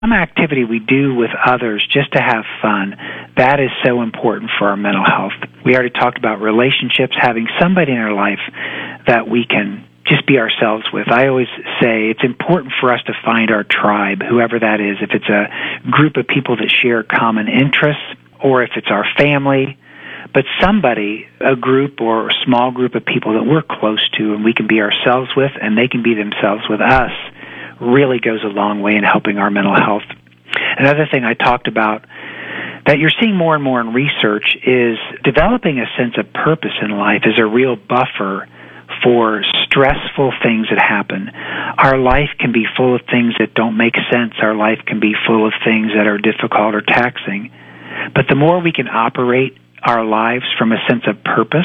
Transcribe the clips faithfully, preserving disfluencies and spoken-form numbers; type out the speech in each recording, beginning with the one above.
some activity we do with others just to have fun, that is so important for our mental health. We already talked about relationships, having somebody in our life that we can just be ourselves with. I always say it's important for us to find our tribe, whoever that is, if it's a group of people that share common interests or if it's our family, but somebody, a group or a small group of people that we're close to and we can be ourselves with and they can be themselves with us really goes a long way in helping our mental health. Another thing I talked about that you're seeing more and more in research is developing a sense of purpose in life is a real buffer for stressful things that happen. Our life can be full of things that don't make sense. Our life can be full of things that are difficult or taxing. But the more we can operate our lives from a sense of purpose,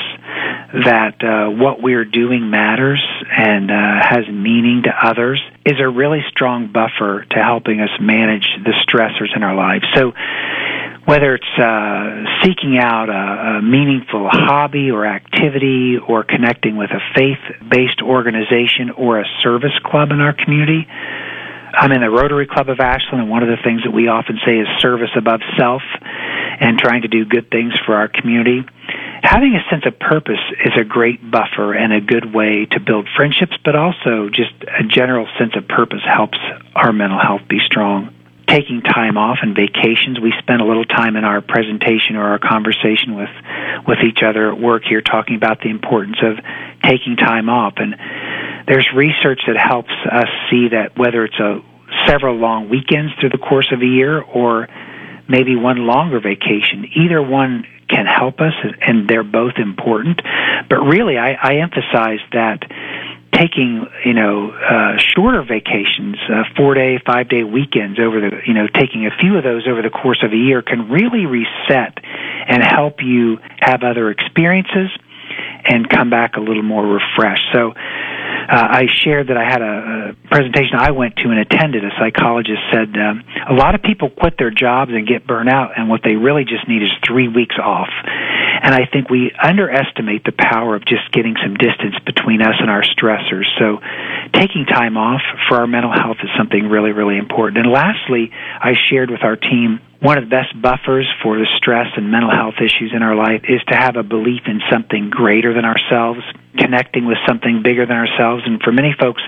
that uh, what we're doing matters and uh, has meaning to others, is a really strong buffer to helping us manage the stressors in our lives. So whether it's uh, seeking out a, a meaningful hobby or activity or connecting with a faith-based organization or a service club in our community. I'm in the Rotary Club of Ashland, and one of the things that we often say is service above self and trying to do good things for our community. Having a sense of purpose is a great buffer and a good way to build friendships, but also just a general sense of purpose helps our mental health be strong. Taking time off and vacations. We spent a little time in our presentation or our conversation with, with each other at work here talking about the importance of taking time off. And there's research that helps us see that whether it's a several long weekends through the course of a year or maybe one longer vacation, either one can help us, and they're both important. But really, I, I emphasize that taking, you know, uh, shorter vacations, uh, four-day, five-day weekends over the, you know, taking a few of those over the course of a year can really reset and help you have other experiences and come back a little more refreshed. So uh, I shared that I had a, a presentation I went to and attended. A psychologist said um, a lot of people quit their jobs and get burnt out, and what they really just need is three weeks off. And I think we underestimate the power of just getting some distance between us and our stressors. So taking time off for our mental health is something really, really important. And lastly, I shared with our team one of the best buffers for the stress and mental health issues in our life is to have a belief in something greater than ourselves, connecting with something bigger than ourselves. And for many folks,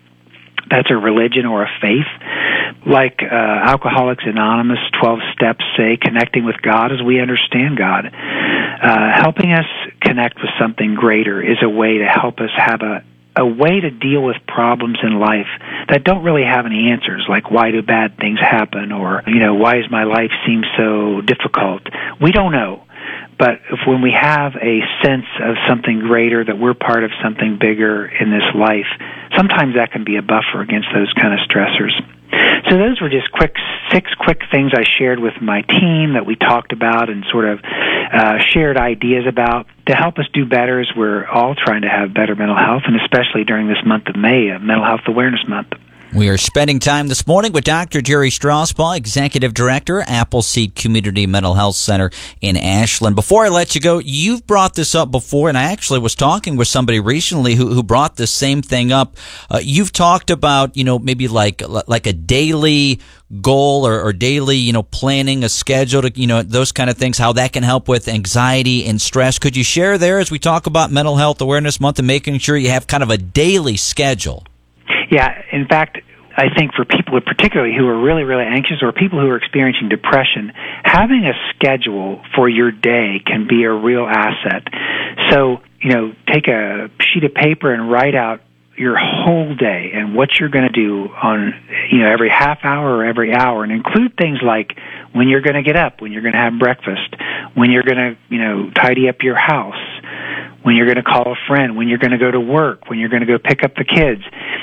that's a religion or a faith. Like uh, Alcoholics Anonymous, twelve steps say, connecting with God as we understand God. Uh, helping us connect with something greater is a way to help us have a, a way to deal with problems in life that don't really have any answers, like why do bad things happen, or, you know, why does my life seem so difficult? We don't know. But if when we have a sense of something greater, that we're part of something bigger in this life, sometimes that can be a buffer against those kind of stressors. So those were just quick, six quick things I shared with my team that we talked about and sort of uh, shared ideas about to help us do better as we're all trying to have better mental health, and especially during this month of May, uh, Mental Health Awareness Month. We are spending time this morning with Doctor Jerry Strausbaugh, Executive Director, Appleseed Community Mental Health Center in Ashland. Before I let you go, you've brought this up before, and I actually was talking with somebody recently who, who brought this same thing up. Uh, you've talked about, you know, maybe like like a daily goal or, or daily, you know, planning a schedule to, you know, those kind of things, how that can help with anxiety and stress. Could you share there as we talk about Mental Health Awareness Month and making sure you have kind of a daily schedule? Yeah, in fact, I think for people particularly who are really, really anxious or people who are experiencing depression, having a schedule for your day can be a real asset. So, you know, take a sheet of paper and write out your whole day and what you're going to do on, you know, every half hour or every hour, and include things like when you're going to get up, when you're going to have breakfast, when you're going to, you know, tidy up your house, when you're going to call a friend, when you're going to go to work, when you're going to go pick up the kids.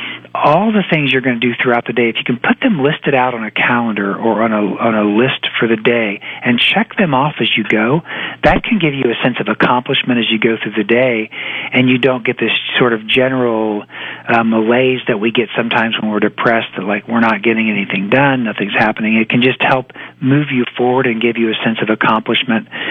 All the things you're going to do throughout the day, if you can put them listed out on a calendar or on a on a list for the day and check them off as you go, that can give you a sense of accomplishment as you go through the day, and you don't get this sort of general uh, malaise that we get sometimes when we're depressed, that like we're not getting anything done, nothing's happening. It can just help move you forward and give you a sense of accomplishment.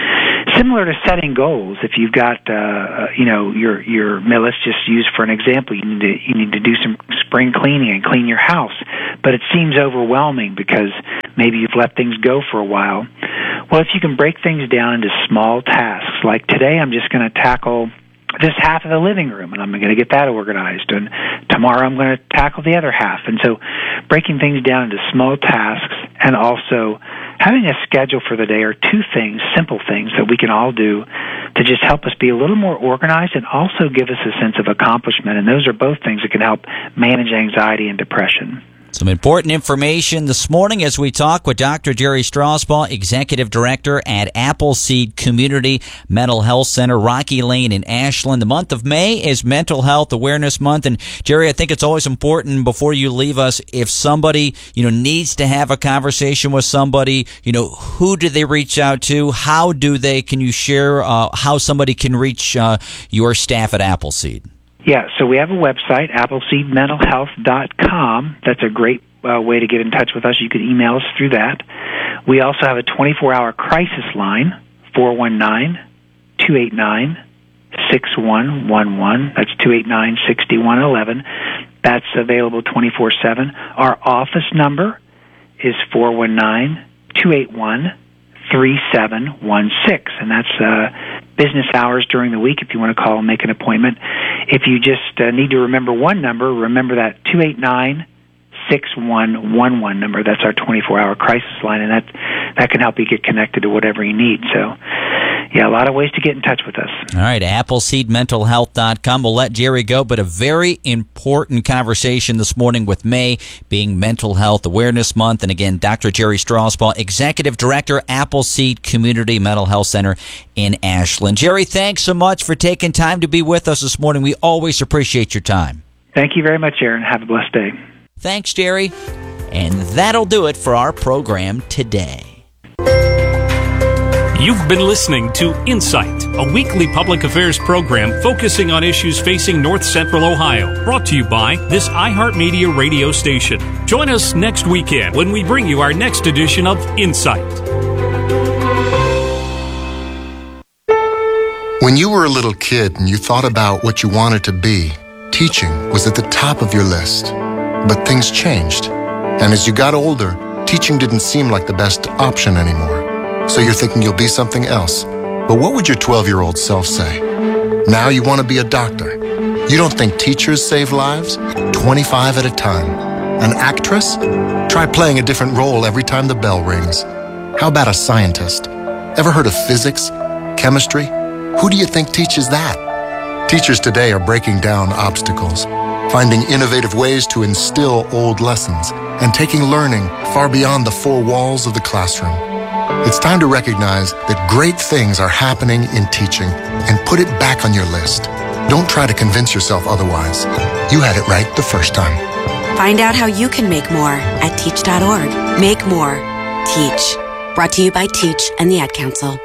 Similar to setting goals, if you've got, uh, you know, your your let's just use for an example, you need to you need to do some spring cleaning and clean your house, but it seems overwhelming because maybe you've let things go for a while. Well, if you can break things down into small tasks, like today I'm just going to tackle this half of the living room, and I'm going to get that organized, and tomorrow I'm going to tackle the other half. And so breaking things down into small tasks and also having a schedule for the day are two things, simple things that we can all do to just help us be a little more organized and also give us a sense of accomplishment. And those are both things that can help manage anxiety and depression. Some important information this morning as we talk with Doctor Jerry Strausbaugh, Executive Director at Appleseed Community Mental Health Center, Rocky Lane in Ashland. The month of May is Mental Health Awareness Month. And Jerry, I think it's always important before you leave us, if somebody, you know, needs to have a conversation with somebody, you know, who do they reach out to? How do they, can you share uh, how somebody can reach uh, your staff at Appleseed? Yeah, so we have a website, appleseed mental health dot com. That's a great uh, way to get in touch with us. You can email us through that. We also have a twenty-four hour crisis line, four one nine, two eight nine, six one one one. That's two eight nine, six one one one. That's available twenty-four seven. Our office number is four one nine, two eight one, three seven one six, and that's uh, business hours during the week if you want to call and make an appointment. If you just uh, need to remember one number, remember that two eight nine, six one one one number. That's our twenty-four hour crisis line, and that that can help you get connected to whatever you need. So, yeah, a lot of ways to get in touch with us. All right, appleseed mental health dot com. We'll let Jerry go, but a very important conversation this morning with May being Mental Health Awareness Month. And again, Doctor Jerry Strausbaugh, Executive Director, Appleseed Community Mental Health Center in Ashland. Jerry, thanks so much for taking time to be with us this morning. We always appreciate your time. Thank you very much, Aaron. Have a blessed day. Thanks, Jerry. And that'll do it for our program today. You've been listening to Insight, a weekly public affairs program focusing on issues facing North Central Ohio, brought to you by this iHeartMedia radio station. Join us next weekend when we bring you our next edition of Insight. When you were a little kid and you thought about what you wanted to be, teaching was at the top of your list. But things changed. And as you got older, teaching didn't seem like the best option anymore. So you're thinking you'll be something else. But what would your twelve-year-old self say? Now you want to be a doctor. You don't think teachers save lives? twenty-five at a time. An actress? Try playing a different role every time the bell rings. How about a scientist? Ever heard of physics? Chemistry? Who do you think teaches that? Teachers today are breaking down obstacles, finding innovative ways to instill old lessons, and taking learning far beyond the four walls of the classroom. It's time to recognize that great things are happening in teaching and put it back on your list. Don't try to convince yourself otherwise. You had it right the first time. Find out how you can make more at teach dot org. Make more. Teach. Brought to you by Teach and the Ad Council.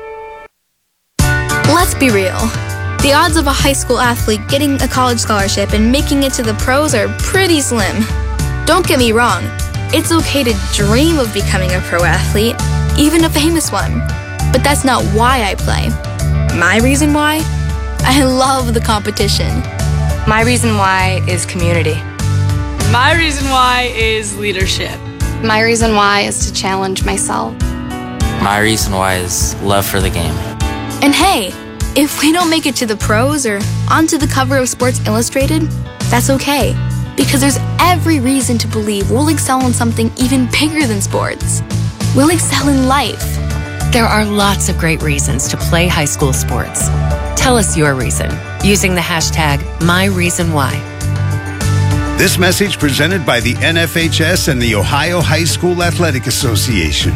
Let's be real. The odds of a high school athlete getting a college scholarship and making it to the pros are pretty slim. Don't get me wrong. It's okay to dream of becoming a pro athlete, even a famous one. But that's not why I play. My reason why? I love the competition. My reason why is community. My reason why is leadership. My reason why is to challenge myself. My reason why is love for the game. And hey, if we don't make it to the pros or onto the cover of Sports Illustrated, that's okay. Because there's every reason to believe we'll excel in something even bigger than sports. We'll excel in life. There are lots of great reasons to play high school sports. Tell us your reason using the hashtag MyReasonWhy. This message presented by the N F H S and the Ohio High School Athletic Association.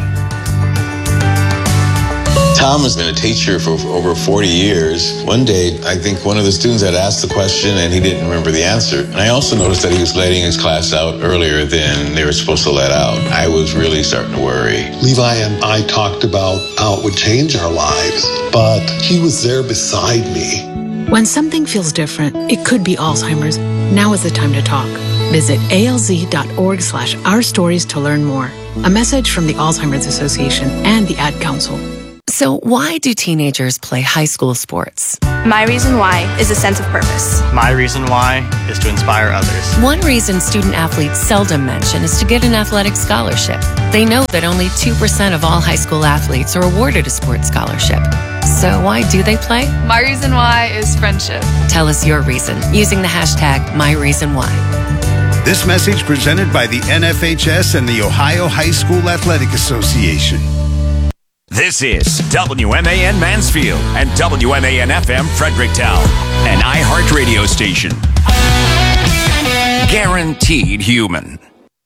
Tom has been a teacher for over forty years. One day, I think one of the students had asked the question and he didn't remember the answer. And I also noticed that he was letting his class out earlier than they were supposed to let out. I was really starting to worry. Levi and I talked about how it would change our lives, but he was there beside me. When something feels different, it could be Alzheimer's. Now is the time to talk. Visit A L Z dot org slash our stories to learn more. A message from the Alzheimer's Association and the Ad Council. So why do teenagers play high school sports? My reason why is a sense of purpose. My reason why is to inspire others. One reason student athletes seldom mention is to get an athletic scholarship. They know that only two percent of all high school athletes are awarded a sports scholarship. So why do they play? My reason why is friendship. Tell us your reason using the hashtag MyReasonWhy. This message presented by the N F H S and the Ohio High School Athletic Association. This is W M A N Mansfield and W M A N F M Fredericktown, an iHeartRadio station. Guaranteed human.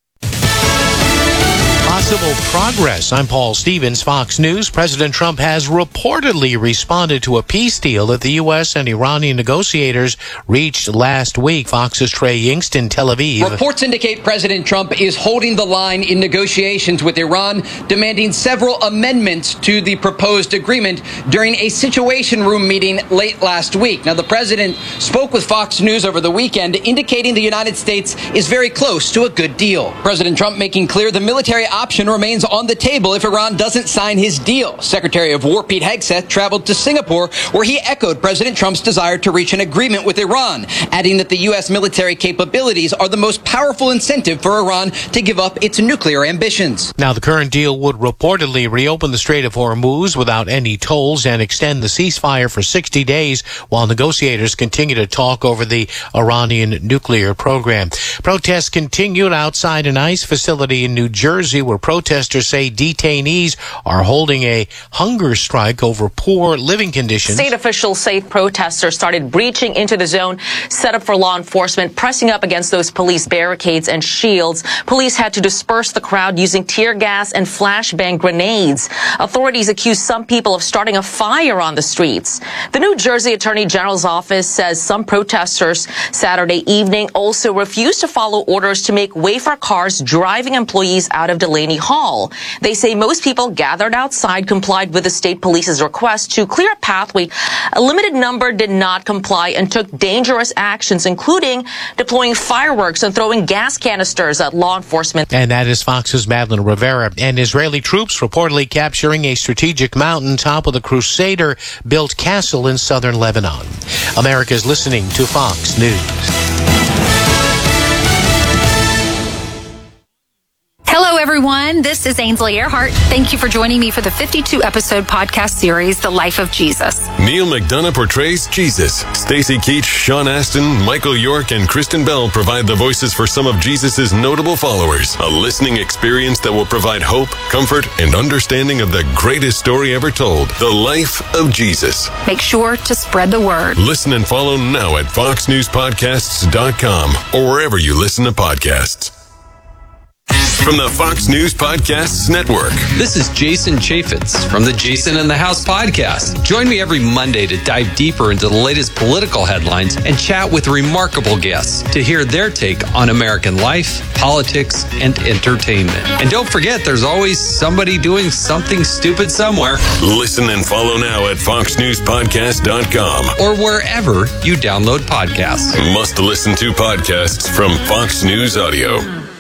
Possible progress. I'm Paul Stevens, Fox News. President Trump has reportedly responded to a peace deal that the U S and Iranian negotiators reached last week. Fox's Trey Yingst in Tel Aviv. Reports indicate President Trump is holding the line in negotiations with Iran, demanding several amendments to the proposed agreement during a Situation Room meeting late last week. Now, the president spoke with Fox News over the weekend, indicating the United States is very close to a good deal. President Trump making clear the military option remains on the table if Iran doesn't sign his deal. Secretary of War Pete Hegseth traveled to Singapore, where he echoed President Trump's desire to reach an agreement with Iran, adding that the U S military capabilities are the most powerful incentive for Iran to give up its nuclear ambitions. Now, the current deal would reportedly reopen the Strait of Hormuz without any tolls and extend the ceasefire for sixty days while negotiators continue to talk over the Iranian nuclear program. Protests continued outside an ICE facility in New Jersey, where protesters say detainees are holding a hunger strike over poor living conditions. State officials say protesters started breaching into the zone set up for law enforcement, pressing up against those police barricades and shields. Police had to disperse the crowd using tear gas and flashbang grenades. Authorities accuse some people of starting a fire on the streets. The New Jersey Attorney General's office says some protesters Saturday evening also refused to follow orders to make way for cars driving employees out of Delaney Hall. They say most people gathered outside complied with the state police's request to clear a pathway. A limited number did not comply and took dangerous actions, including deploying fireworks and throwing gas canisters at law enforcement. And that is Fox's Madeline Rivera. And Israeli troops reportedly capturing a strategic mountaintop with a Crusader-built castle in southern Lebanon. America's listening to Fox News. Hello, everyone. This is Ainsley Earhart. Thank you for joining me for the fifty-two episode podcast series, The Life of Jesus. Neil McDonough portrays Jesus. Stacey Keach, Sean Astin, Michael York, and Kristen Bell provide the voices for some of Jesus' notable followers. A listening experience that will provide hope, comfort, and understanding of the greatest story ever told, The Life of Jesus. Make sure to spread the word. Listen and follow now at fox news podcasts dot com or wherever you listen to podcasts. From the Fox News Podcasts Network. This is Jason Chaffetz from the Jason in the House podcast. Join me every Monday to dive deeper into the latest political headlines and chat with remarkable guests to hear their take on American life, politics, and entertainment. And don't forget, there's always somebody doing something stupid somewhere. Listen and follow now at fox news podcast dot com or wherever you download podcasts. Must listen to podcasts from Fox News Audio.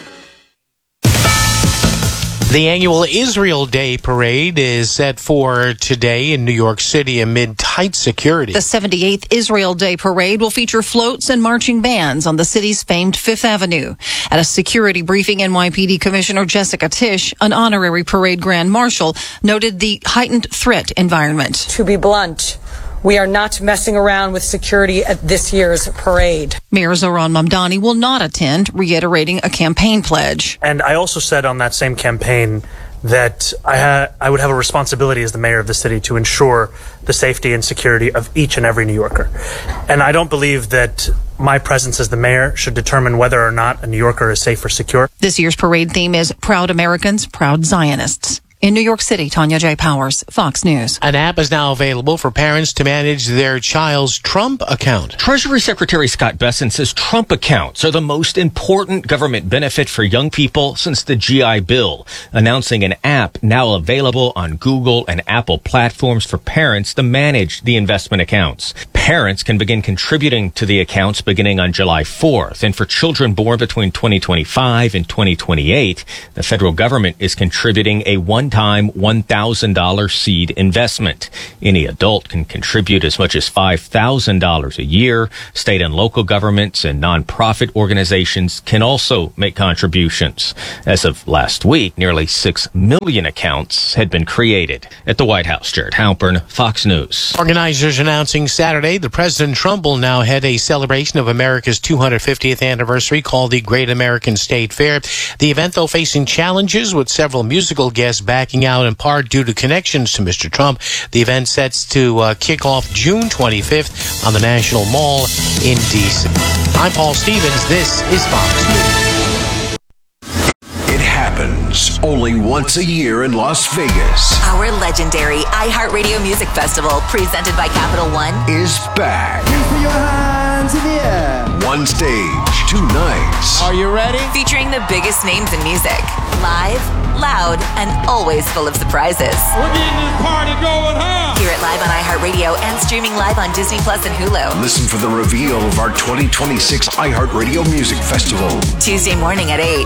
The annual Israel Day Parade is set for today in New York City amid tight security. The seventy-eighth Israel Day Parade will feature floats and marching bands on the city's famed Fifth Avenue. At a security briefing, N Y P D Commissioner Jessica Tisch, an honorary parade grand marshal, noted the heightened threat environment. To be blunt, we are not messing around with security at this year's parade. Mayor Zoran Mamdani will not attend, reiterating a campaign pledge. And I also said on that same campaign that I, ha- I would have a responsibility as the mayor of the city to ensure the safety and security of each and every New Yorker. And I don't believe that my presence as the mayor should determine whether or not a New Yorker is safe or secure. This year's parade theme is Proud Americans, Proud Zionists. In New York City, Tanya J. Powers, Fox News. An app is now available for parents to manage their child's Trump account. Treasury Secretary Scott Bessent says Trump accounts are the most important government benefit for young people since the G I Bill, announcing an app now available on Google and Apple platforms for parents to manage the investment accounts. Parents can begin contributing to the accounts beginning on July fourth, and for children born between twenty twenty-five and twenty twenty-eight, the federal government is contributing a one one-time one thousand dollars seed investment. Any adult can contribute as much as five thousand dollars a year. State and local governments and nonprofit organizations can also make contributions. As of last week, nearly six million accounts had been created. At the White House, Jared Halpern, Fox News. Organizers announcing Saturday that President Trump will now head a celebration of America's two hundred fiftieth anniversary called the Great American State Fair. The event, though, facing challenges with several musical guests backing out in part due to connections to Mister Trump. The event sets to uh, kick off June twenty-fifth on the National Mall in D C. I'm Paul Stevens. This is Fox News. It happens only once a year in Las Vegas. Our legendary iHeartRadio Music Festival, presented by Capital One, is back. Put your hands in the air. One stage, two nights. Are you ready? Featuring the biggest names in music. Live, loud, and always full of surprises. We're getting this party going, huh? Hear it live on iHeartRadio and streaming live on Disney Plus and Hulu. Listen for the reveal of our twenty twenty-six iHeartRadio Music Festival. Tuesday morning at eight.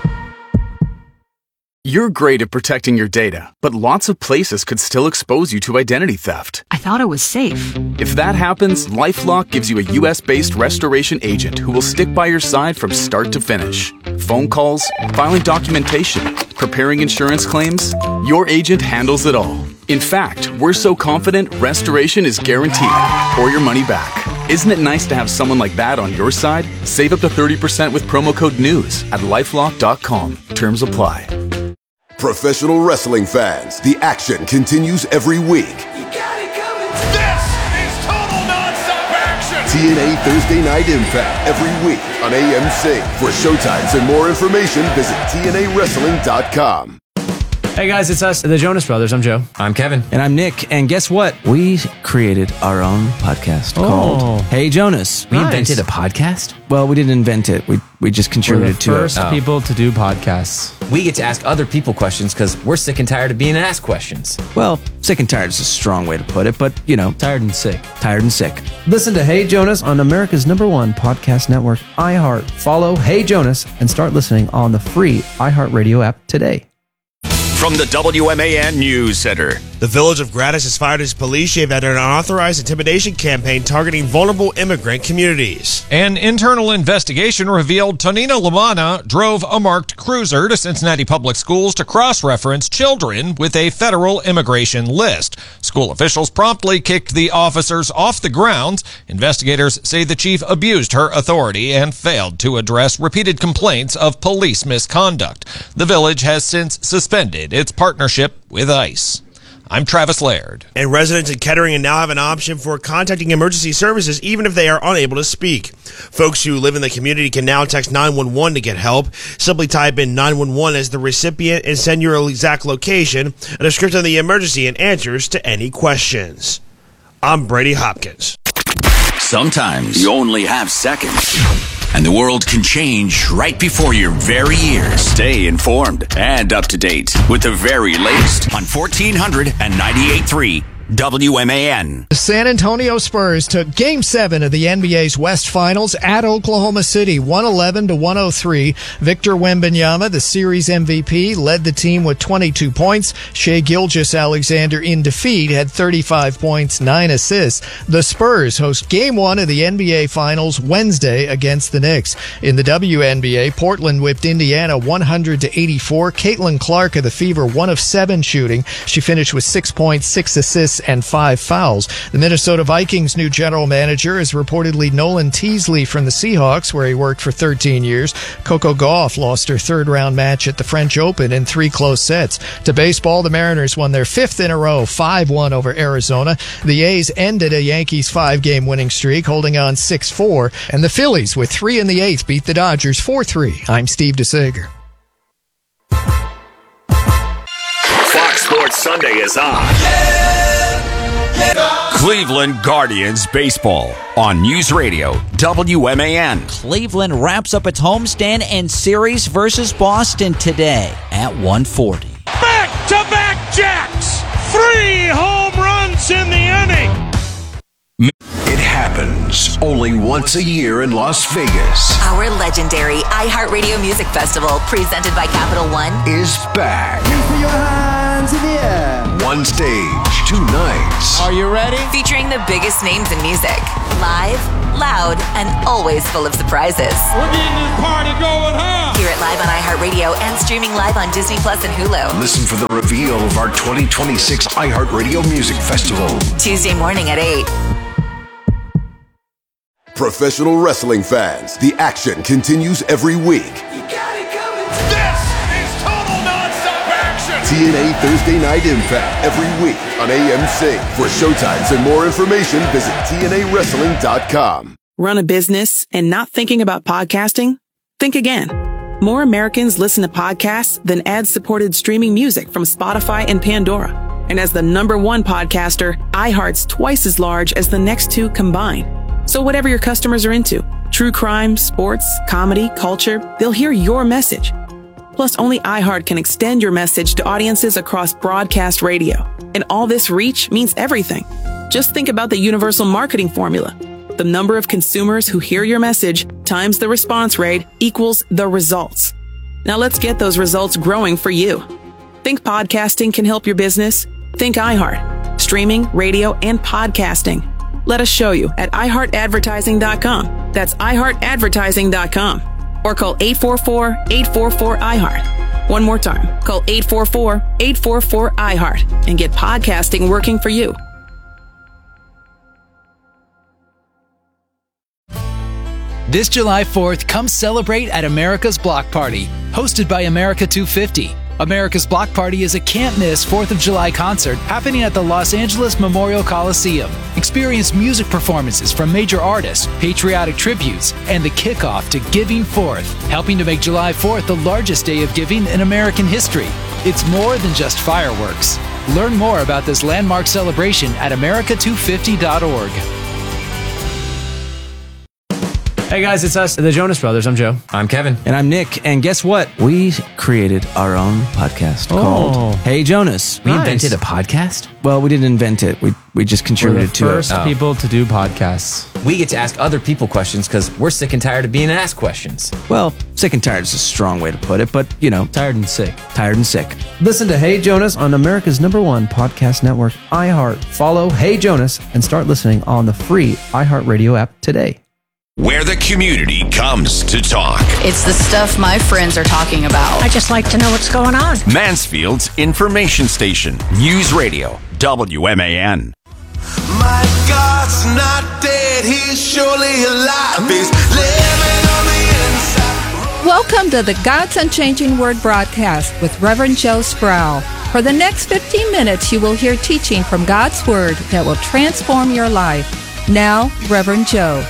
You're great at protecting your data, but lots of places could still expose you to identity theft. I thought it was safe. If that happens, LifeLock gives you a U S-based restoration agent who will stick by your side from start to finish. Phone calls, filing documentation, preparing insurance claims, your agent handles it all. In fact, we're so confident restoration is guaranteed or your money back. Isn't it nice to have someone like that on your side? Save up to thirty percent with promo code NEWS at lifelock dot com. Terms apply. Professional wrestling fans, the action continues every week. You got it coming. This is total nonstop action. T N A Thursday Night Impact every week on A M C. For showtimes and more information, visit T N A wrestling dot com. Hey guys, it's us, the Jonas Brothers. I'm Joe. I'm Kevin. And I'm Nick. And guess what? We created our own podcast oh. called Hey Jonas. We nice. invented a podcast? Well, we didn't invent it. We we just contributed we're the to first it. First people to do podcasts. We get to ask other people questions because we're sick and tired of being asked questions. Well, sick and tired is a strong way to put it, but you know, tired and sick. Tired and sick. Listen to Hey Jonas on America's number one podcast network, iHeart. Follow Hey Jonas and start listening on the free iHeartRadio app today. From the W M A N News Center. The village of Gratis has fired its police chief after an unauthorized intimidation campaign targeting vulnerable immigrant communities. An internal investigation revealed Tonina Lamanna drove a marked cruiser to Cincinnati Public Schools to cross-reference children with a federal immigration list. School officials promptly kicked the officers off the grounds. Investigators say the chief abused her authority and failed to address repeated complaints of police misconduct. The village has since suspended its partnership with ICE. I'm Travis Laird. And residents in Kettering now have an option for contacting emergency services even if they are unable to speak. Folks who live in the community can now text nine one one to get help. Simply type in nine one one as the recipient and send your exact location, a description of the emergency, and answers to any questions. I'm Brady Hopkins. Sometimes you only have seconds, and the world can change right before your very ears. Stay informed and up to date with the very latest on fourteen hundred and ninety-eight point three W M A N. The San Antonio Spurs took Game seven of the N B A's West Finals at Oklahoma City, one eleven to one oh three. Victor Wembanyama, the series M V P, led the team with twenty-two points. Shai Gilgeous-Alexander, in defeat, had thirty-five points, nine assists. The Spurs host Game one of the N B A Finals Wednesday against the Knicks. In the W N B A, Portland whipped Indiana one hundred to eighty-four. Caitlin Clark of the Fever, one of seven shooting. She finished with six points, six assists, and five fouls. The Minnesota Vikings' new general manager is reportedly Nolan Teasley from the Seahawks, where he worked for thirteen years. Coco Gauff lost her third-round match at the French Open in three close sets. To baseball, the Mariners won their fifth in a row, five one over Arizona. The A's ended a Yankees five-game winning streak, holding on six four. And the Phillies, with three in the eighth, beat the Dodgers four three. I'm Steve DeSager. Fox Sports Sunday is on. Cleveland Guardians Baseball on News Radio W M A N. Cleveland wraps up its homestand and series versus Boston today at one forty. Back-to-back jacks! Three home runs in the inning! It happens only once a year in Las Vegas. Our legendary iHeartRadio Music Festival, presented by Capital One, is back. Put your hands hands in the air. One stage, two nights. Are you ready? Featuring the biggest names in music. Live, loud, and always full of surprises. We're getting this party going, huh? Hear it live on iHeartRadio and streaming live on Disney Plus and Hulu. Listen for the reveal of our twenty twenty-six iHeartRadio Music Festival. Tuesday morning at eight. Professional wrestling fans, the action continues every week. This is total nonstop action. T N A Thursday Night Impact every week on A M C. For showtimes and more information, visit T N A wrestling dot com. Run a business and not thinking about podcasting? Think again. More Americans listen to podcasts than ad-supported streaming music from Spotify and Pandora. And as the number one podcaster, iHeart's twice as large as the next two combined. So whatever your customers are into, true crime, sports, comedy, culture, they'll hear your message. Plus, only iHeart can extend your message to audiences across broadcast radio. And all this reach means everything. Just think about the universal marketing formula. The number of consumers who hear your message times the response rate equals the results. Now let's get those results growing for you. Think podcasting can help your business? Think iHeart. Streaming, radio, and podcasting. Let us show you at i heart advertising dot com. That's i heart advertising dot com. Or call eight four four, eight four four, iHeart. One more time. Call eight four four, eight four four, iHeart and get podcasting working for you. This July fourth, come celebrate at America's Block Party, hosted by America two fifty. America's Block Party is a can't-miss fourth of July concert happening at the Los Angeles Memorial Coliseum. Experience music performances from major artists, patriotic tributes, and the kickoff to Giving Fourth, helping to make July fourth the largest day of giving in American history. It's more than just fireworks. Learn more about this landmark celebration at america two fifty dot org. Hey guys, it's us, the Jonas Brothers. I'm Joe. I'm Kevin. And I'm Nick. And guess what? We created our own podcast oh. called Hey Jonas. We nice. invented a podcast? Well, we didn't invent it. We we just contributed to it. We're the first people to do podcasts. We get to ask other people questions because we're sick and tired of being asked questions. Well, sick and tired is a strong way to put it, but, you know. Tired and sick. Tired and sick. Listen to Hey Jonas on America's number one podcast network, iHeart. Follow Hey Jonas and start listening on the free iHeartRadio app today. Where the community comes to talk. It's the stuff my friends are talking about. I just like to know what's going on. Mansfield's information station. News Radio, W M A N. My God's not dead, he's surely alive. He's living on the inside. Welcome to the God's Unchanging Word broadcast with Reverend Joe Sproul. For the next fifteen minutes, you will hear teaching from God's Word that will transform your life. Now, Reverend Joe.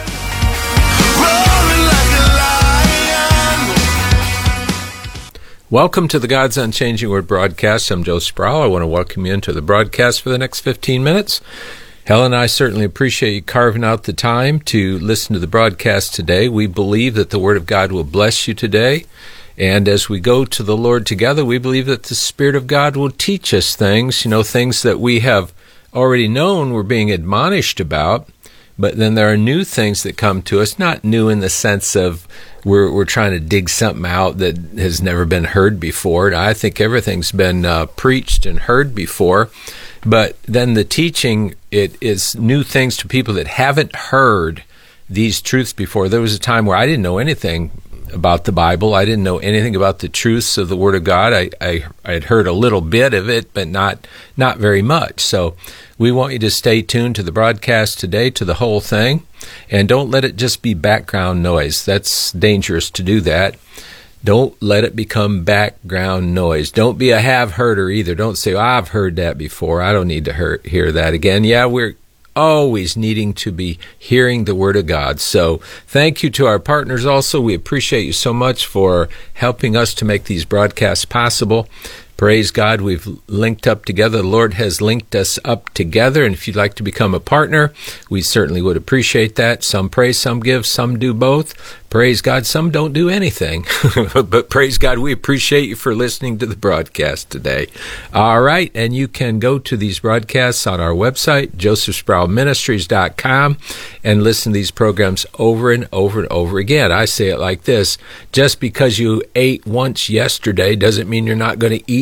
Welcome to the God's Unchanging Word broadcast. I'm Joe Sproul. I want to welcome you into the broadcast for the next fifteen minutes. Helen and I certainly appreciate you carving out the time to listen to the broadcast today. We believe that the Word of God will bless you today. And as we go to the Lord together, we believe that the Spirit of God will teach us things, you know, things that we have already known we're being admonished about. But then there are new things that come to us, not new in the sense of we're we're trying to dig something out that has never been heard before. I think everything's been uh, preached and heard before. But then the teaching, it is new things to people that haven't heard these truths before. There was a time where I didn't know anything about the Bible. I didn't know anything about the truths of the Word of God. I, I, I had heard a little bit of it, but not not very much. So we want you to stay tuned to the broadcast today, to the whole thing, and don't let it just be background noise. That's dangerous to do that. Don't let it become background noise. Don't be a have-hearder either. Don't say, oh, I've heard that before. I don't need to hear, hear that again. Yeah, we're always needing to be hearing the Word of God. So thank you to our partners also. We appreciate you so much for helping us to make these broadcasts possible. Praise God, we've linked up together. The Lord has linked us up together, and if you'd like to become a partner, we certainly would appreciate that. Some pray, some give, some do both. Praise God, some don't do anything. But praise God, we appreciate you for listening to the broadcast today. All right, and you can go to these broadcasts on our website, joseph sproul ministries dot com, and listen to these programs over and over and over again. I say it like this: just because you ate once yesterday doesn't mean you're not going to eat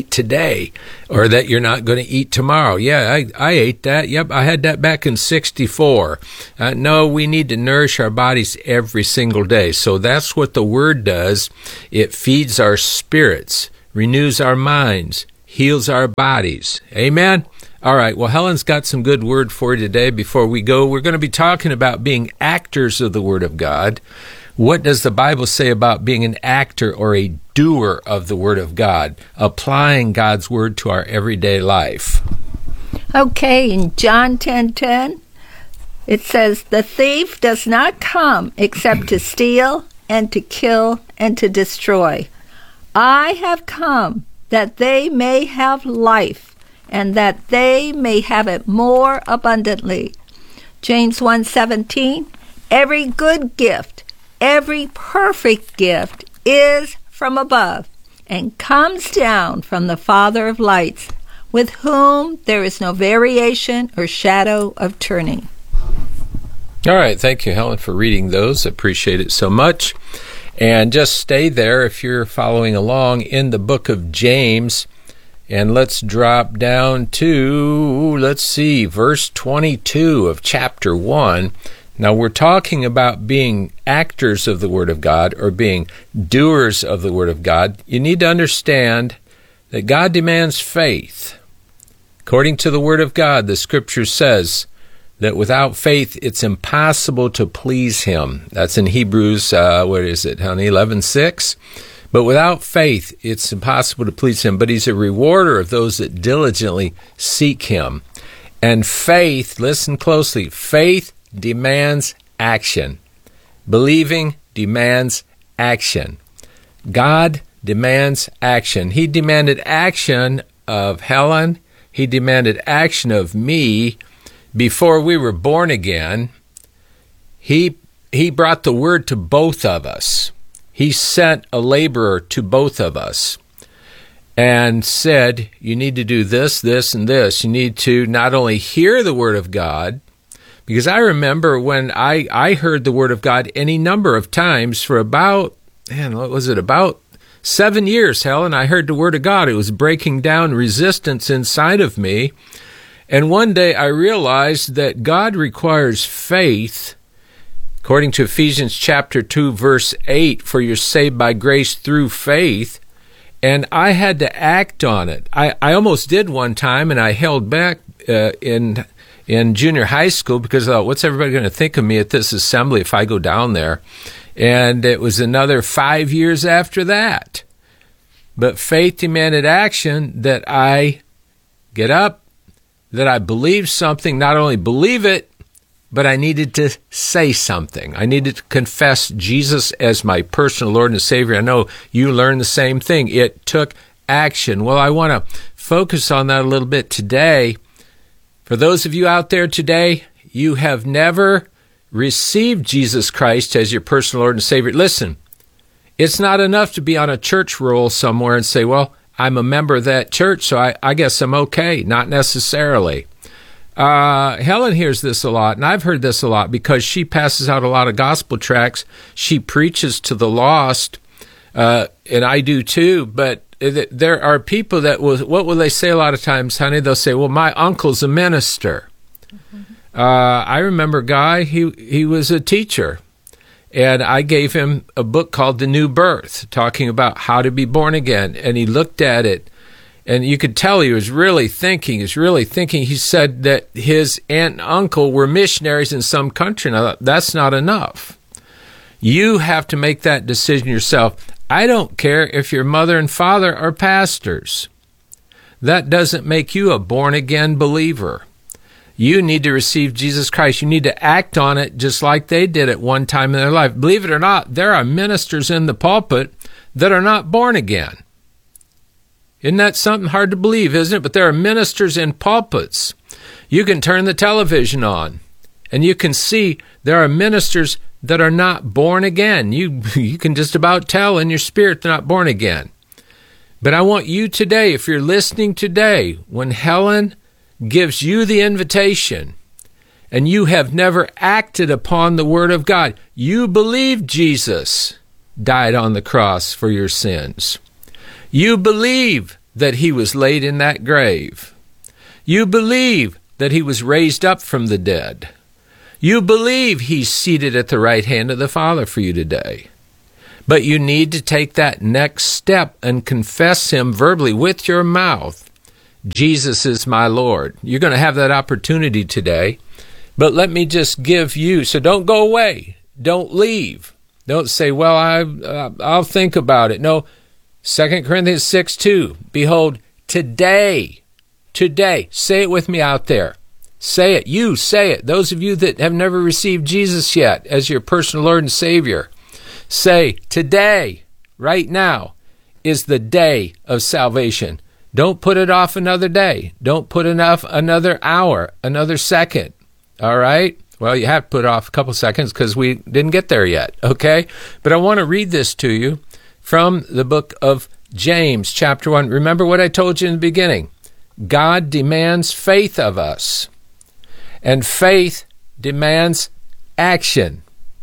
eat today, or that you're not going to eat tomorrow. Yeah, I, I ate that. Yep, I had that back in sixty-four. Uh, no, we need to nourish our bodies every single day. So that's what the Word does. It feeds our spirits, renews our minds, heals our bodies. Amen? All right, well, Helen's got some good word for you today. Before we go, we're going to be talking about being actors of the Word of God. What does the Bible say about being an actor or a doer of the Word of God, applying God's Word to our everyday life? Okay, in John ten ten, it says, "The thief does not come except to steal and to kill and to destroy. I have come that they may have life, and that they may have it more abundantly." James one seventeen, "Every good gift, every perfect gift is from above and comes down from the Father of lights, with whom there is no variation or shadow of turning." All right. Thank you, Helen, for reading those. Appreciate it so much. And just stay there if you're following along in the book of James. And let's drop down to, let's see, verse twenty-two of chapter one. Now, we're talking about being actors of the Word of God or being doers of the Word of God. You need to understand that God demands faith. According to the Word of God, the Scripture says that without faith, it's impossible to please Him. That's in Hebrews, uh, what is it, honey, eleven six? But without faith, it's impossible to please Him. But He's a rewarder of those that diligently seek Him. And faith, listen closely, faith demands action. Believing demands action. God demands action. He demanded action of Helen. He demanded action of me before we were born again. He, he brought the Word to both of us. He sent a laborer to both of us and said, you need to do this, this, and this. You need to not only hear the Word of God, because I remember when I, I heard the Word of God any number of times for about, man, what was it, about seven years, Helen, I heard the Word of God. It was breaking down resistance inside of me. And one day I realized that God requires faith, according to Ephesians chapter two, verse eight, for you're saved by grace through faith. And I had to act on it. I, I almost did one time, and I held back uh, in in junior high school because I thought, what's everybody going to think of me at this assembly if I go down there? And it was another five years after that. But faith demanded action, that I get up, that I believe something, not only believe it, but I needed to say something. I needed to confess Jesus as my personal Lord and Savior. I know you learned the same thing. It took action. Well, I want to focus on that a little bit today. For those of you out there today, you have never received Jesus Christ as your personal Lord and Savior. Listen, it's not enough to be on a church roll somewhere and say, well, I'm a member of that church, so I, I guess I'm okay. Not necessarily. Uh, Helen hears this a lot, and I've heard this a lot because she passes out a lot of gospel tracts. She preaches to the lost, uh, and I do too, but there are people that will, what will they say a lot of times, honey? They'll say, well, my uncle's a minister. Mm-hmm. Uh, I remember a guy, he, he was a teacher, and I gave him a book called The New Birth, talking about how to be born again, and he looked at it, and you could tell he was really thinking, he was really thinking. He said that his aunt and uncle were missionaries in some country, and I thought, that's not enough. You have to make that decision yourself. I don't care if your mother and father are pastors. That doesn't make you a born-again believer. You need to receive Jesus Christ. You need to act on it just like they did at one time in their life. Believe it or not, there are ministers in the pulpit that are not born again. Isn't that something hard to believe, isn't it? But there are ministers in pulpits. You can turn the television on, and you can see there are ministers that are not born again. You, you can just about tell in your spirit they're not born again. But I want you today, if you're listening today, when Helen gives you the invitation and you have never acted upon the Word of God, you believe Jesus died on the cross for your sins. You believe that he was laid in that grave. You believe that he was raised up from the dead. You believe he's seated at the right hand of the Father for you today. But you need to take that next step and confess him verbally with your mouth. Jesus is my Lord. You're going to have that opportunity today. But let me just give you, so don't go away. Don't leave. Don't say, well, I, uh, I'll think about it. No, Second Corinthians six two, behold, today, today, say it with me out there. Say it. You say it. Those of you that have never received Jesus yet as your personal Lord and Savior, say, today, right now, is the day of salvation. Don't put it off another day. Don't put it off another hour, another second. All right? Well, you have to put it off a couple seconds because we didn't get there yet, okay? But I want to read this to you from the book of James, chapter one. Remember what I told you in the beginning. God demands faith of us, and faith demands action.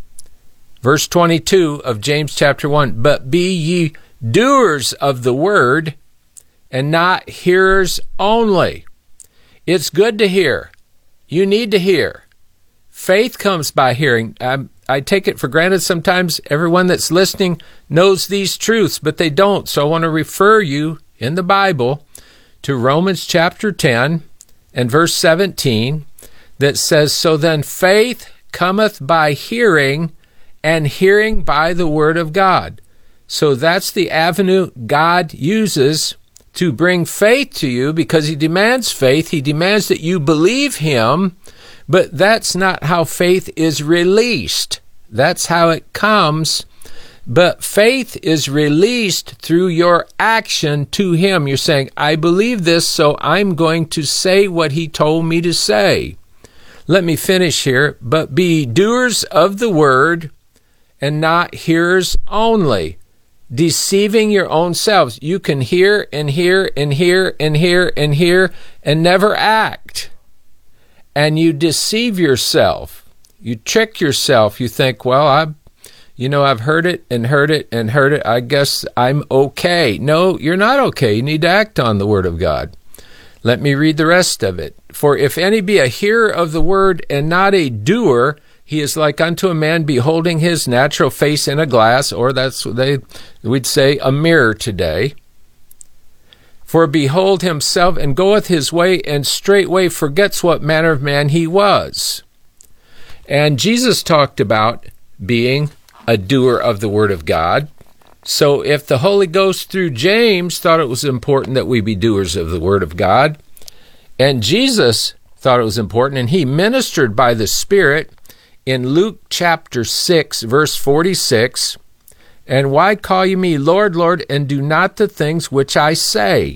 Verse twenty-two of James chapter one, but be ye doers of the word, and not hearers only. It's good to hear. You need to hear. Faith comes by hearing. I, I take it for granted sometimes everyone that's listening knows these truths, but they don't. So I want to refer you in the Bible to Romans chapter ten and verse seventeen that says, so then faith cometh by hearing, and hearing by the word of God. So that's the avenue God uses to bring faith to you, because he demands faith. He demands that you believe him, but that's not how faith is released. That's how it comes. But faith is released through your action to him. You're saying, I believe this, so I'm going to say what he told me to say. Let me finish here. But be doers of the word, and not hearers only, deceiving your own selves. You can hear and hear and hear and hear and hear and never act. And you deceive yourself. You trick yourself. You think, well, I, you know, I've heard it and heard it and heard it. I guess I'm okay. No, you're not okay. You need to act on the word of God. Let me read the rest of it. For if any be a hearer of the word and not a doer, he is like unto a man beholding his natural face in a glass, or that's what they we'd say a mirror today. For behold himself, and goeth his way, and straightway forgets what manner of man he was. And Jesus talked about being a doer of the word of God. So if the Holy Ghost through James thought it was important that we be doers of the word of God, and Jesus thought it was important, and he ministered by the Spirit in Luke chapter six, verse forty-six, and why call ye me Lord, Lord, and do not the things which I say?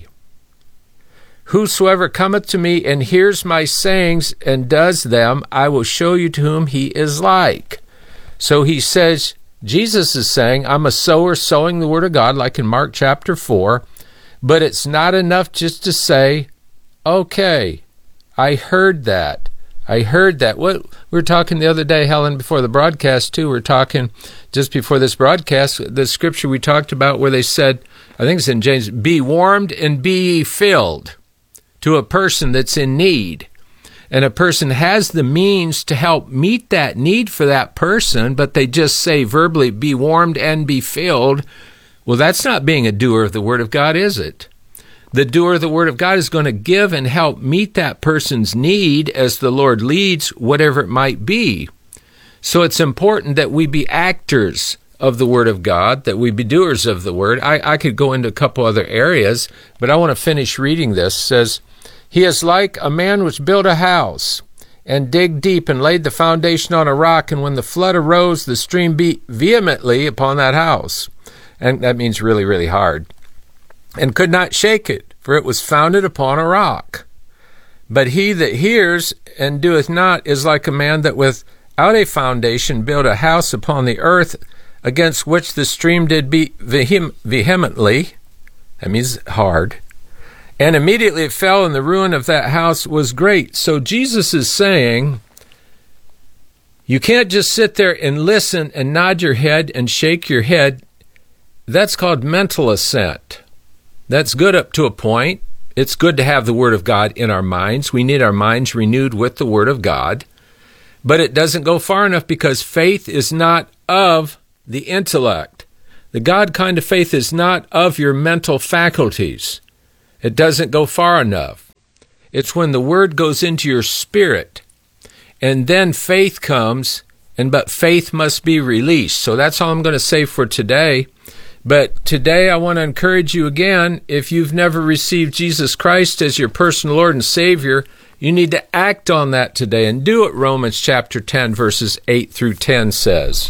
Whosoever cometh to me and hears my sayings and does them, I will show you to whom he is like. So he says, Jesus is saying, I'm a sower sowing the word of God, like in Mark chapter four, but it's not enough just to say, okay, I heard that. I heard that. What we were talking the other day, Helen, before the broadcast, too. We were talking just before this broadcast, the scripture we talked about where they said, I think it's in James, be warmed and be ye filled, to a person that's in need. And a person has the means to help meet that need for that person, but they just say verbally, be warmed and be filled. Well, that's not being a doer of the word of God, is it? The doer of the word of God is going to give and help meet that person's need as the Lord leads, whatever it might be. So it's important that we be actors of the word of God, that we be doers of the word. I, I could go into a couple other areas, but I want to finish reading this. It says, he is like a man which built a house and digged deep and laid the foundation on a rock, and when the flood arose, the stream beat vehemently upon that house. And that means really, really hard. And could not shake it, for it was founded upon a rock. But he that hears and doeth not is like a man that without a foundation built a house upon the earth, against which the stream did beat vehem- vehemently. That means hard. And immediately it fell, and the ruin of that house was great. So Jesus is saying, you can't just sit there and listen and nod your head and shake your head. That's called mental assent. That's good up to a point. It's good to have the Word of God in our minds. We need our minds renewed with the Word of God. But it doesn't go far enough because faith is not of the intellect. The God kind of faith is not of your mental faculties. It doesn't go far enough. It's when the Word goes into your spirit, and then faith comes, and but faith must be released. So that's all I'm going to say for today. But today I want to encourage you again, if you've never received Jesus Christ as your personal Lord and Savior, you need to act on that today and do what Romans chapter ten, verses eight through ten says.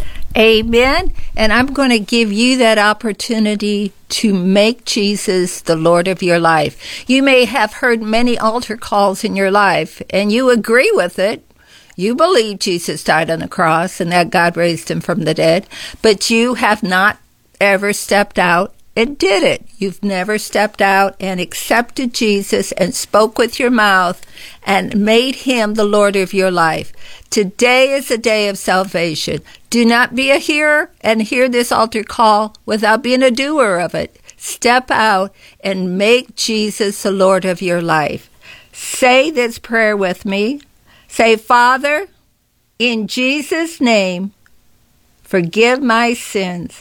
Amen. And I'm going to give you that opportunity to make Jesus the Lord of your life. You may have heard many altar calls in your life, and you agree with it. You believe Jesus died on the cross and that God raised him from the dead, but you have not ever stepped out and did it. You've never stepped out and accepted Jesus and spoke with your mouth and made him the Lord of your life. Today is a day of salvation. Do not be a hearer and hear this altar call without being a doer of it. Step out and make Jesus the Lord of your life. Say this prayer with me. Say, Father, in Jesus' name, forgive my sins.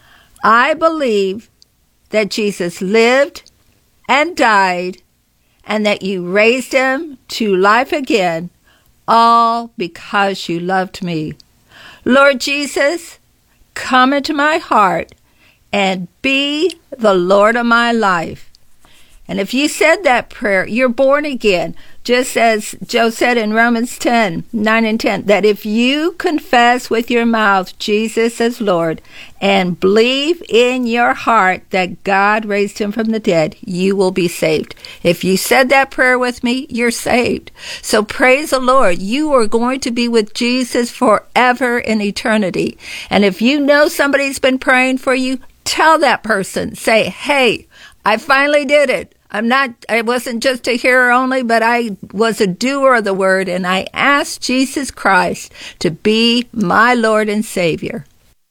I believe that Jesus lived and died and that you raised him to life again, all because you loved me. Lord Jesus, come into my heart and be the Lord of my life. And if you said that prayer, you're born again. Just as Joe said in Romans ten, nine and ten, that if you confess with your mouth Jesus as Lord and believe in your heart that God raised him from the dead, you will be saved. If you said that prayer with me, you're saved. So praise the Lord. You are going to be with Jesus forever in eternity. And if you know somebody's been praying for you, tell that person. Say, hey, I finally did it. I'm not, I wasn't just a hearer only, but I was a doer of the word, and I asked Jesus Christ to be my Lord and Savior.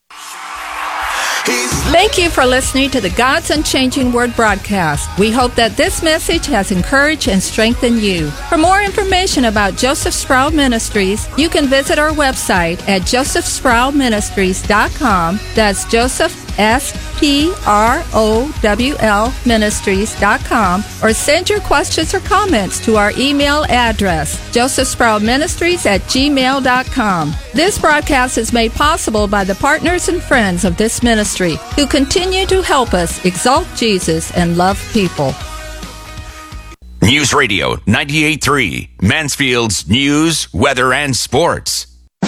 Thank you for listening to the God's Unchanging Word broadcast. We hope that this message has encouraged and strengthened you. For more information about Joseph Sproul Ministries, you can visit our website at joseph sproul ministries dot com. That's Joseph, S P R O W L Ministries dot com, or send your questions or comments to our email address, joseph sproul ministries at gmail dot com. This broadcast is made possible by the partners and friends of this ministry who continue to help us exalt Jesus and love people. News Radio ninety-eight point three, Mansfield's news, weather, and sports.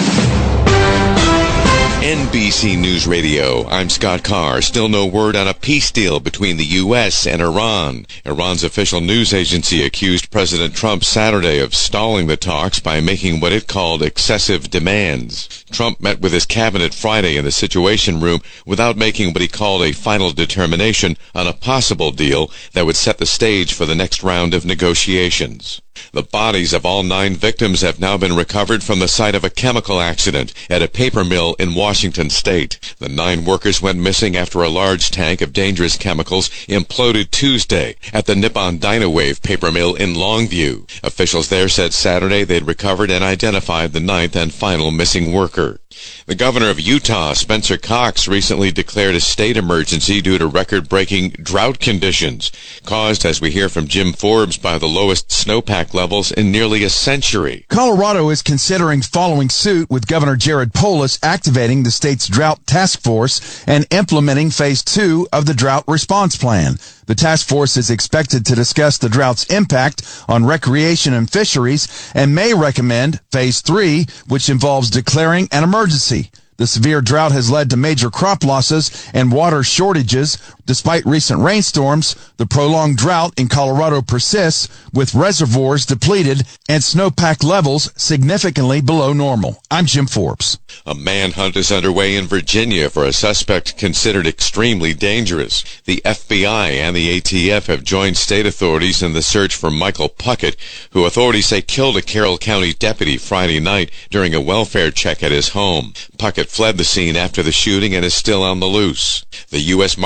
N B C News Radio, I'm Scott Carr. Still no word on a peace deal between the U S and Iran. Iran's official news agency accused President Trump Saturday of stalling the talks by making what it called excessive demands. Trump met with his cabinet Friday in the Situation Room without making what he called a final determination on a possible deal that would set the stage for the next round of negotiations. The bodies of all nine victims have now been recovered from the site of a chemical accident at a paper mill in Washington state. The nine workers went missing after a large tank of dangerous chemicals imploded Tuesday at the Nippon Dynawave paper mill in Longview. Officials there said Saturday they'd recovered and identified the ninth and final missing worker. The governor of Utah, Spencer Cox, recently declared a state emergency due to record-breaking drought conditions, caused, as we hear from Jim Forbes, by the lowest snowpack levels in nearly a century. Colorado is considering following suit, with Governor Jared Polis activating the state's drought task force and implementing phase two of the drought response plan. The task force is expected to discuss the drought's impact on recreation and fisheries and may recommend phase three, which involves declaring an emergency. The severe drought has led to major crop losses and water shortages. Despite recent rainstorms, the prolonged drought in Colorado persists, with reservoirs depleted and snowpack levels significantly below normal. I'm Jim Forbes. A manhunt is underway in Virginia for a suspect considered extremely dangerous. The F B I and the A T F have joined state authorities in the search for Michael Puckett, who authorities say killed a Carroll County deputy Friday night during a welfare check at his home. Puckett fled the scene after the shooting and is still on the loose. The U S Marshals Service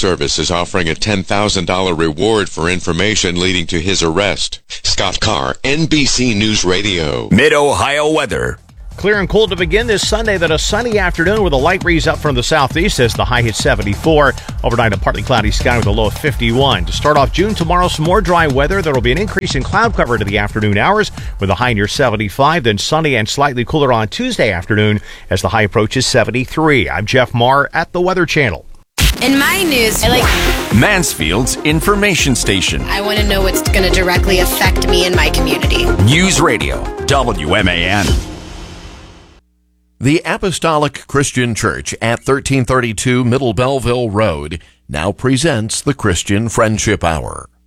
Service is offering a ten thousand dollars reward for information leading to his arrest. Scott Carr, N B C News Radio. Mid-Ohio weather. Clear and cool to begin this Sunday, then a sunny afternoon with a light breeze up from the southeast as the high hits seventy-four. Overnight, a partly cloudy sky with a low of fifty-one. To start off June, tomorrow, some more dry weather. There will be an increase in cloud cover to the afternoon hours with a high near seventy-five, then sunny and slightly cooler on Tuesday afternoon as the high approaches seventy-three. I'm Jeff Marr at the Weather Channel. In my news, I like Mansfield's information station. I want to know what's going to directly affect me and my community. News Radio, W M A N. The Apostolic Christian Church at thirteen thirty-two Middle Belleville Road now presents the Christian Friendship Hour.